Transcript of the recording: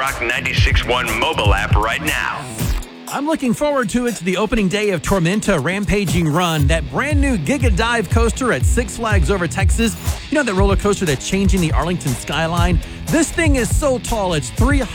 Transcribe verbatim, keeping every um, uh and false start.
Rock ninety-six point one mobile app right now. I'm looking forward to it. The opening day of Tormenta Rampaging Run, that brand new Giga Dive coaster at Six Flags over Texas. You know that roller coaster that's changing the Arlington skyline? This thing is so tall, it's three